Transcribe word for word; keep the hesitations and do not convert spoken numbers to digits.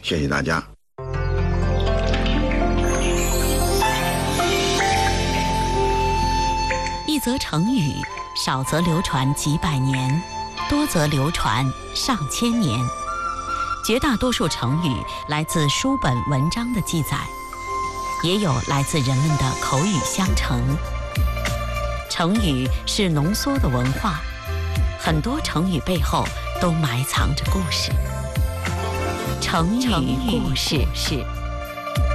谢谢大家。 一则成语，少则流传几百年，多则流传上千年。绝大多数成语来自书本文章的记载，也有来自人们的口语相承。成语是浓缩的文化，很多成语背后都埋藏着故事。成语故事。